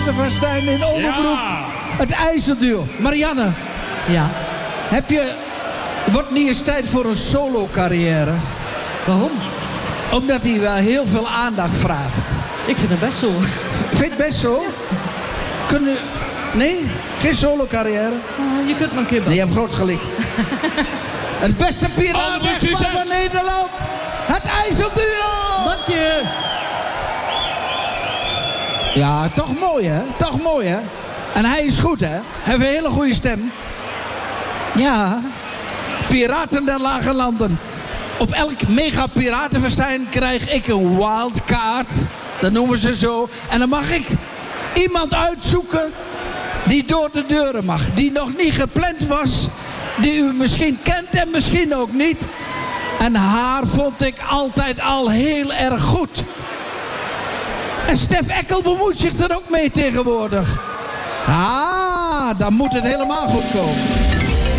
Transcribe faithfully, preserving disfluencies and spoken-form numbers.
piratenfestijn in Overbroek. Ja. Het IJsselduo. Marianne. Ja. Heb je... Wordt niet eens tijd voor een solo-carrière? Waarom? Omdat hij wel heel veel aandacht vraagt. Ik vind het best zo. Vind je het best zo? Kunnen... Nee? Geen solo-carrière? Uh, je kunt maar een keer Nee, je hebt groot gelijk. Het beste Alle piratenechtpaar succes. van Nederland. Het IJsselduo. Dank je. Ja, toch mooi hè? Toch mooi hè? En hij is goed hè? Hij heeft een hele goede stem. Ja. Piraten der Lage Landen. Op elk mega piratenfestijn krijg ik een wildcard. Dat noemen ze zo. En dan mag ik iemand uitzoeken die door de deuren mag. Die nog niet gepland was. Die u misschien kent en misschien ook niet. En haar vond ik altijd al heel erg goed. En Stef Eckel bemoeit zich er ook mee tegenwoordig. Ah, dan moet het helemaal goed komen.